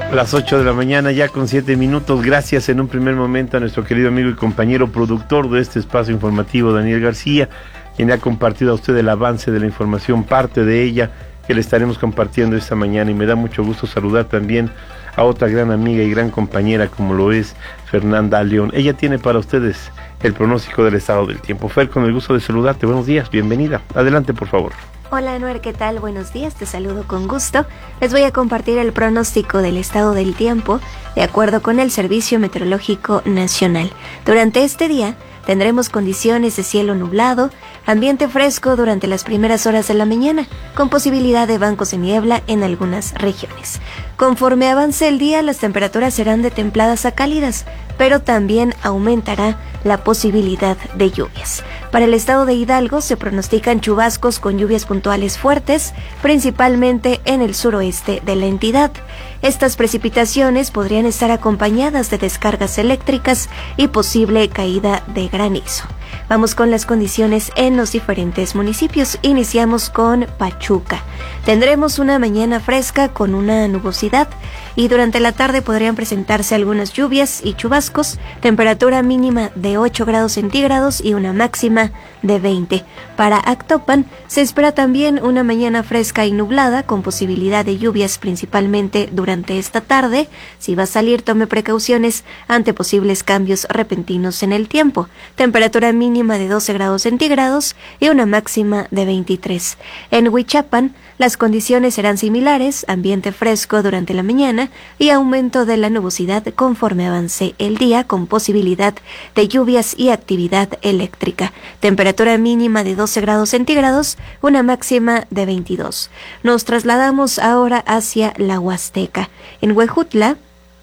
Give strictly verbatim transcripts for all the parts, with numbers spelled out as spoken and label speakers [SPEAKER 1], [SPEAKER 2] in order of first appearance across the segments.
[SPEAKER 1] Las ocho de la mañana, ya con siete minutos. Gracias en un primer momento a nuestro querido amigo y compañero productor de este espacio informativo, Daniel García, quien le ha compartido a usted el avance de la información, parte de ella que le estaremos compartiendo esta mañana. Y me da mucho gusto saludar también a otra gran amiga y gran compañera como lo es Fernanda León. Ella tiene para ustedes el pronóstico del estado del tiempo. Fer, con el gusto de saludarte. Buenos días, bienvenida. Adelante, por favor.
[SPEAKER 2] Hola, Anuar, ¿qué tal? Buenos días, te saludo con gusto. Les voy a compartir el pronóstico del estado del tiempo de acuerdo con el Servicio Meteorológico Nacional. Durante este día tendremos condiciones de cielo nublado, ambiente fresco durante las primeras horas de la mañana, con posibilidad de bancos de niebla en algunas regiones. Conforme avance el día, las temperaturas serán de templadas a cálidas, pero también aumentará la posibilidad de lluvias. Para el estado de Hidalgo se pronostican chubascos con lluvias puntuales fuertes, principalmente en el suroeste de la entidad. Estas precipitaciones podrían estar acompañadas de descargas eléctricas y posible caída de granizo. Vamos con las condiciones en los diferentes municipios. Iniciamos con Pachuca. Tendremos una mañana fresca con una nubosidad y durante la tarde podrían presentarse algunas lluvias y chubascos, temperatura mínima de ocho grados centígrados y una máxima de veinte. Para Actopan se espera también una mañana fresca y nublada con posibilidad de lluvias principalmente durante esta tarde. Si va a salir, tome precauciones ante posibles cambios repentinos en el tiempo. Temperatura mínima de doce grados centígrados y una máxima de veintitrés. En Huichapan las condiciones serán similares, ambiente fresco durante la mañana y aumento de la nubosidad conforme avance el día con posibilidad de lluvias y actividad eléctrica. Temperatura mínima de doce grados centígrados, una máxima de veintidós. Nos trasladamos ahora hacia la Huasteca. En Huejutla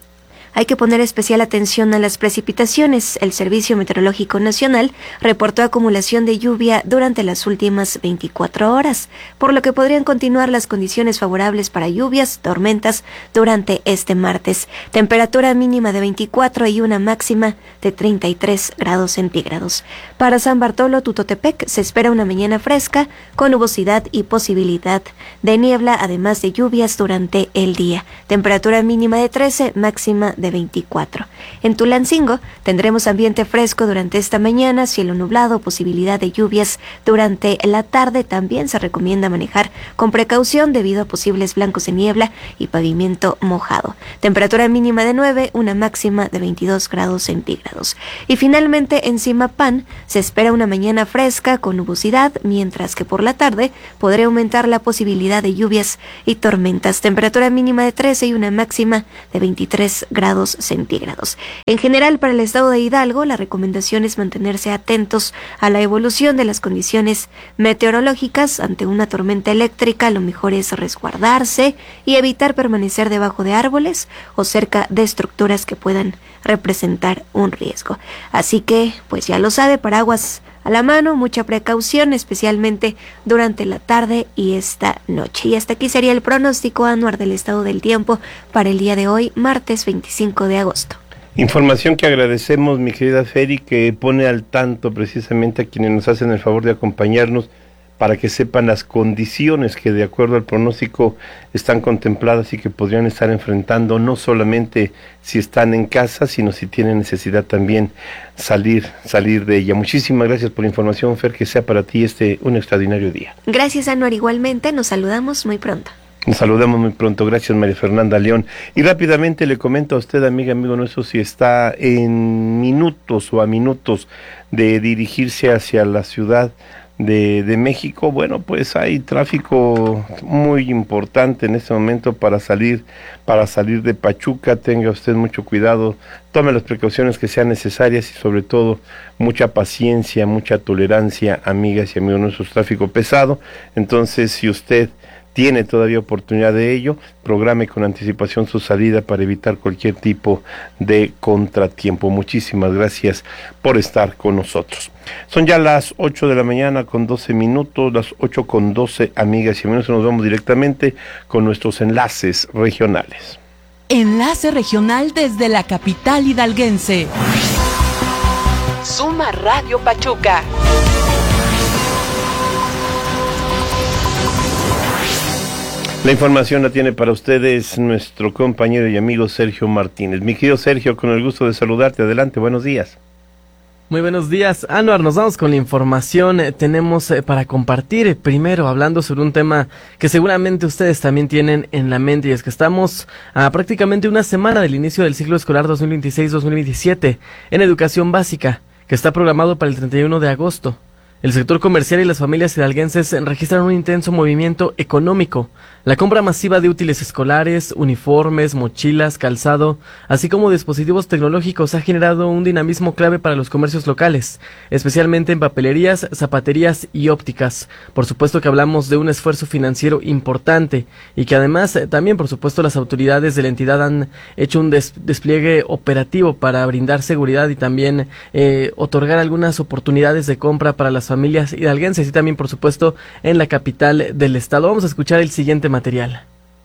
[SPEAKER 2] hay que poner especial atención a las precipitaciones. El Servicio Meteorológico Nacional reportó acumulación de lluvia durante las últimas veinticuatro horas, por lo que podrían continuar las condiciones favorables para lluvias, tormentas durante este martes. Temperatura mínima de veinticuatro y una máxima de treinta y tres grados centígrados. Para San Bartolo Tutotepec se espera una mañana fresca con nubosidad y posibilidad de niebla, además de lluvias durante el día. Temperatura mínima de trece, máxima de veinticuatro. En Tulancingo tendremos ambiente fresco durante esta mañana, cielo nublado, posibilidad de lluvias durante la tarde. También se recomienda manejar con precaución debido a posibles blancos de niebla y pavimento mojado. Temperatura mínima de nueve, una máxima de veintidós grados centígrados. Y finalmente en Zimapán se espera una mañana fresca con nubosidad, mientras que por la tarde podría aumentar la posibilidad de lluvias y tormentas. Temperatura mínima de trece y una máxima de veintitrés grados centígrados. En general, para el estado de Hidalgo, la recomendación es mantenerse atentos a la evolución de las condiciones meteorológicas. Ante una tormenta eléctrica, lo mejor es resguardarse y evitar permanecer debajo de árboles o cerca de estructuras que puedan representar un riesgo. Así que, pues ya lo sabe, paraguas a la mano, mucha precaución, especialmente durante la tarde y esta noche. Y hasta aquí sería el pronóstico anual del estado del tiempo para el día de hoy, martes veinticinco de agosto.
[SPEAKER 1] Información que agradecemos, mi querida Feri, que pone al tanto precisamente a quienes nos hacen el favor de acompañarnos para que sepan las condiciones que de acuerdo al pronóstico están contempladas y que podrían estar enfrentando, no solamente si están en casa, sino si tienen necesidad también salir, salir de ella. Muchísimas gracias por la información, Fer, que sea para ti este un extraordinario día.
[SPEAKER 2] Gracias, Anuar, igualmente, nos saludamos muy pronto.
[SPEAKER 1] Nos saludamos muy pronto, gracias María Fernanda León. Y rápidamente le comento a usted, amiga, amigo nuestro, si está en minutos o a minutos de dirigirse hacia la ciudad De, de México, bueno, pues hay tráfico muy importante en este momento para salir, para salir de Pachuca. Tenga usted mucho cuidado, tome las precauciones que sean necesarias y sobre todo mucha paciencia, mucha tolerancia, amigas y amigos nuestros, tráfico pesado. Entonces, si usted tiene todavía oportunidad de ello, programe con anticipación su salida para evitar cualquier tipo de contratiempo. Muchísimas gracias por estar con nosotros. Son ya las ocho de la mañana con doce minutos, las ocho con doce, amigas y amigos, nos vamos directamente con nuestros enlaces regionales.
[SPEAKER 3] Enlace regional desde la capital hidalguense. Suma Radio Pachuca.
[SPEAKER 1] La información la tiene para ustedes nuestro compañero y amigo Sergio Martínez. Mi querido Sergio, con el gusto de saludarte. Adelante, buenos días.
[SPEAKER 4] Muy buenos días, Anuar. Nos vamos con la información. Eh, tenemos eh, para compartir, eh, primero hablando sobre un tema que seguramente ustedes también tienen en la mente, y es que estamos a prácticamente una semana del inicio del ciclo escolar dos mil veintiséis dos mil veintisiete en educación básica, que está programado para el treinta y uno de agosto. El sector comercial y las familias hidalguenses registran un intenso movimiento económico. La compra masiva de útiles escolares, uniformes, mochilas, calzado, así como dispositivos tecnológicos ha generado un dinamismo clave para los comercios locales, especialmente en papelerías, zapaterías y ópticas. Por supuesto que hablamos de un esfuerzo financiero importante y que además eh, también por supuesto las autoridades de la entidad han hecho un des- despliegue operativo para brindar seguridad y también eh, otorgar algunas oportunidades de compra para las familias hidalguenses y también por supuesto en la capital del estado. Vamos a escuchar el siguiente material.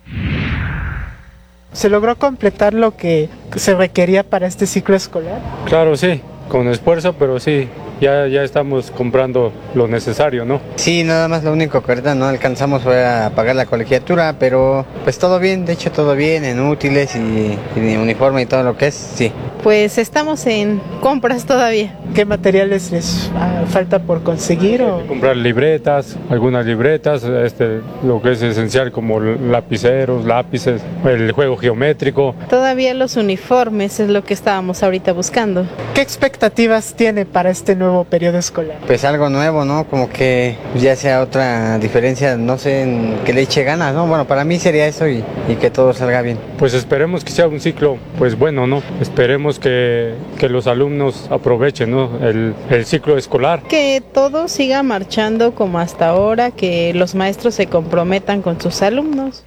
[SPEAKER 5] ¿Se logró completar lo que se requería para este ciclo escolar?
[SPEAKER 6] Claro, sí, con esfuerzo, pero sí, ya, ya estamos comprando lo necesario, ¿no?
[SPEAKER 7] Sí, nada más lo único que ahorita no alcanzamos fue a pagar la colegiatura, pero pues todo bien, de hecho todo bien, en útiles y, y uniforme y todo lo que es, sí.
[SPEAKER 8] Pues estamos en compras todavía.
[SPEAKER 5] ¿Qué materiales les ah, falta por conseguir? O?
[SPEAKER 6] Comprar libretas, algunas libretas, este, lo que es esencial como lapiceros, lápices, el juego geométrico.
[SPEAKER 8] Todavía los uniformes es lo que estábamos ahorita buscando.
[SPEAKER 5] ¿Qué expectativas tiene para este nuevo periodo escolar?
[SPEAKER 7] Pues algo nuevo, ¿no? Como que ya sea otra diferencia, no sé, en que le eche ganas, ¿no? Bueno, para mí sería eso y, y que todo salga bien.
[SPEAKER 6] Pues esperemos que sea un ciclo, pues bueno, ¿no? Esperemos que, que los alumnos aprovechen, ¿no? El, el ciclo escolar.
[SPEAKER 8] Que todo siga marchando como hasta ahora, que los maestros se comprometan con sus alumnos.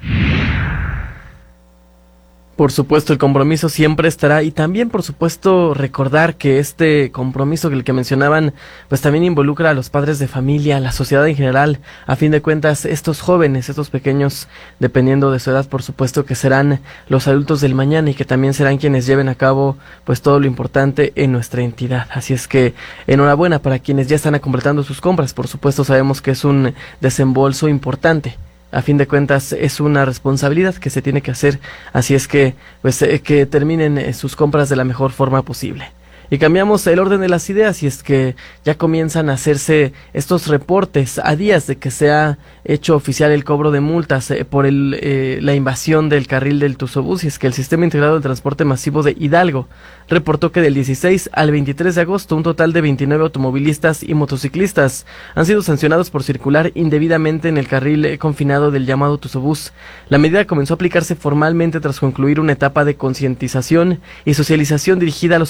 [SPEAKER 4] Por supuesto, el compromiso siempre estará y también, por supuesto, recordar que este compromiso que el que mencionaban, pues también involucra a los padres de familia, a la sociedad en general. A fin de cuentas, estos jóvenes, estos pequeños, dependiendo de su edad, por supuesto que serán los adultos del mañana y que también serán quienes lleven a cabo, pues todo lo importante en nuestra entidad. Así es que, enhorabuena para quienes ya están completando sus compras. Por supuesto, sabemos que es un desembolso importante. A fin de cuentas es una responsabilidad que se tiene que hacer, así es que pues eh, que terminen eh, sus compras de la mejor forma posible. Y cambiamos el orden de las ideas y es que ya comienzan a hacerse estos reportes a días de que se ha hecho oficial el cobro de multas eh, por el, eh, la invasión del carril del Tuzobús, y es que el Sistema Integrado de Transporte Masivo de Hidalgo reportó que del dieciséis al veintitrés de agosto un total de veintinueve automovilistas y motociclistas han sido sancionados por circular indebidamente en el carril eh, confinado del llamado Tuzobús. La medida comenzó a aplicarse formalmente tras concluir una etapa de concientización y socialización dirigida a los